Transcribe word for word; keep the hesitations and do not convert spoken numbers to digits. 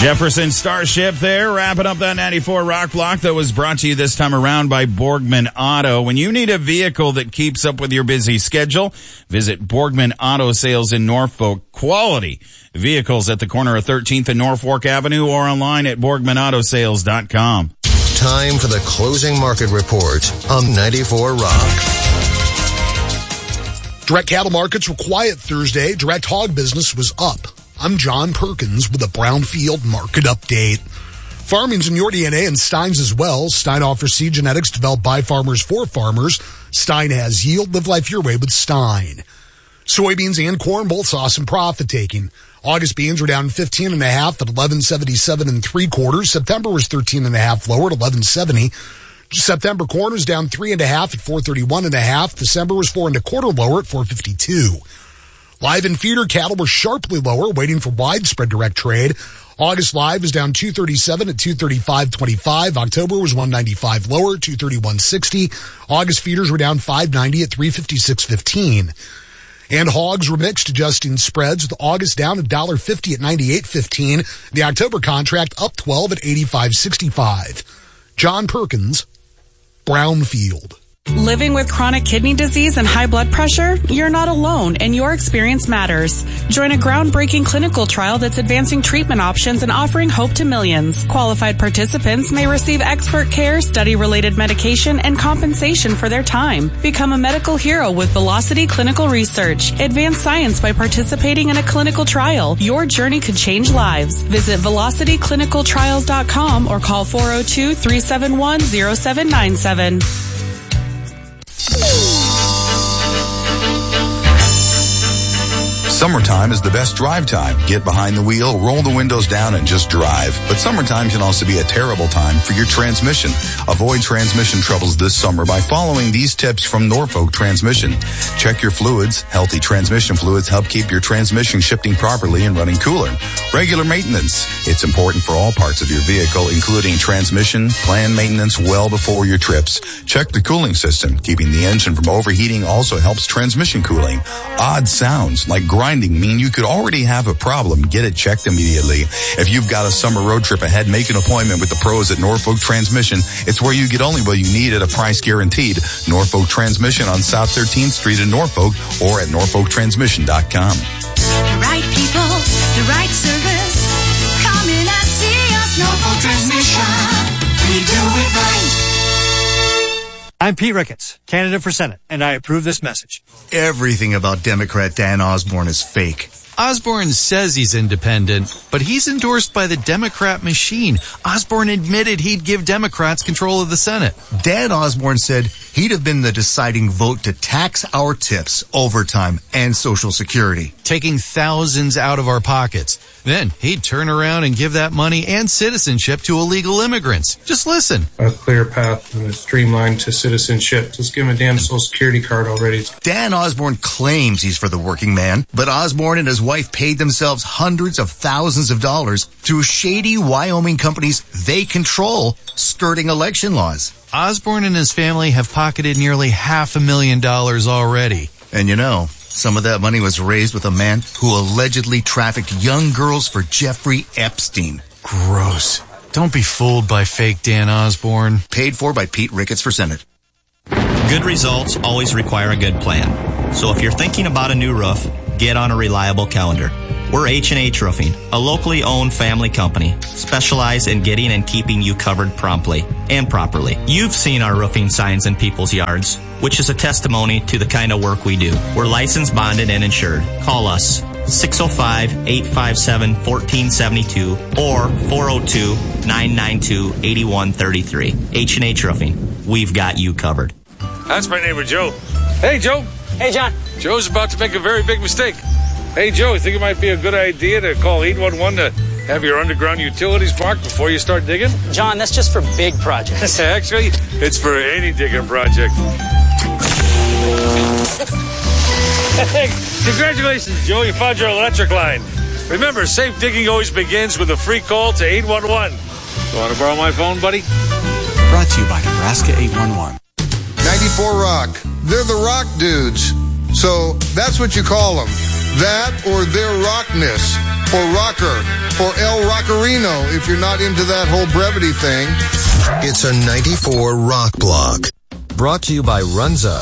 Jefferson Starship there, wrapping up that ninety-four Rock Block that was brought to you this time around by Borgman Auto. When you need a vehicle that keeps up with your busy schedule, visit Borgman Auto Sales in Norfolk. Quality vehicles at the corner of thirteenth and Norfolk Avenue or online at borgman auto sales dot com. Time for the closing market report on ninety-four Rock. Direct cattle markets were quiet Thursday. Direct hog business was up. I'm John Perkins with a Brownfield market update. Farming's in your D N A and Stein's as well. Stein offers seed genetics developed by farmers for farmers. Stein has yield. Live life your way with Stein. Soybeans and corn both saw some profit taking. August beans were down fifteen and a half at eleven seventy-seven and three quarters. September was thirteen and a half lower at eleven seventy. September corn was down three and a half at four thirty-one and a half. December was four and a quarter lower at four fifty-two. Live and feeder cattle were sharply lower, waiting for widespread direct trade. August live was down two thirty-seven at two thirty-five twenty-five. October was one ninety-five lower, two thirty-one sixty. August feeders were down five ninety at three fifty-six fifteen. And hogs were mixed, adjusting spreads, with August down one dollar fifty at ninety-eight fifteen. The October contract up twelve at eighty-five sixty-five. John Perkins, Brownfield. Living with chronic kidney disease and high blood pressure? You're not alone, and your experience matters. Join a groundbreaking clinical trial that's advancing treatment options and offering hope to millions. Qualified participants may receive expert care, study-related medication, and compensation for their time. Become a medical hero with Velocity Clinical Research. Advance science by participating in a clinical trial. Your journey could change lives. Visit velocity clinical trials dot com or call four oh two, three seven one, oh seven nine seven. Summertime is the best drive time. Get behind the wheel, roll the windows down, and just drive. But summertime can also be a terrible time for your transmission. Avoid transmission troubles this summer by following these tips from Norfolk Transmission. Check your fluids. Healthy transmission fluids help keep your transmission shifting properly and running cooler. Regular maintenance. It's important for all parts of your vehicle, including transmission. Plan maintenance well before your trips. Check the cooling system. Keeping the engine from overheating also helps transmission cooling. Odd sounds like grinding mean you could already have a problem. Get it checked immediately. If you've got a summer road trip ahead, make an appointment with the pros at Norfolk Transmission. It's where you get only what you need at a price guaranteed. Norfolk Transmission on South thirteenth Street in Norfolk or at norfolk transmission dot com. The right people, the right service. Come in and see us, Norfolk Transmission. We do it right. I'm Pete Ricketts, candidate for Senate, and I approve this message. Everything about Democrat Dan Osborne is fake. Osborne says he's independent, but he's endorsed by the Democrat machine. Osborne admitted he'd give Democrats control of the Senate. Dan Osborne said he'd have been the deciding vote to tax our tips, overtime, and Social Security. Taking thousands out of our pockets. Then he'd turn around and give that money and citizenship to illegal immigrants. Just listen. A clear path and a streamline to citizenship. Just give him a damn Social Security card already. Dan Osborne claims he's for the working man, but Osborne and his wife paid themselves hundreds of thousands of dollars through shady Wyoming companies they control, skirting election laws. Osborne and his family have pocketed nearly half a million dollars already. And you know, some of that money was raised with a man who allegedly trafficked young girls for Jeffrey Epstein. Gross. Don't be fooled by fake Dan Osborne. Paid for by Pete Ricketts for Senate. Good results always require a good plan. So if you're thinking about a new roof, get on a reliable calendar. We're H and H Roofing, a locally owned family company, specialized in getting and keeping you covered promptly and properly. You've seen our roofing signs in people's yards, which is a testimony to the kind of work we do. We're licensed, bonded, and insured. Call us six oh five, eight five seven, one four seven two or four oh two, nine nine two, eight one three three. H and H Roofing. We've got you covered. That's my neighbor, Joe. Hey, Joe. Hey, John. Joe's about to make a very big mistake. Hey, Joe, you think it might be a good idea to call eight one one to have your underground utilities marked before you start digging? John, that's just for big projects. Actually, it's for any digging project. Hey, congratulations, Joe. You found your electric line. Remember, safe digging always begins with a free call to eight one one. You want to borrow my phone, buddy? Brought to you by Nebraska eight one one. ninety-four Rock. They're the rock dudes. So that's what you call them. That or their rockness or rocker. or El Rockerino if you're not into that whole brevity thing. It's a ninety-four Rock Block. Brought to you by Runza.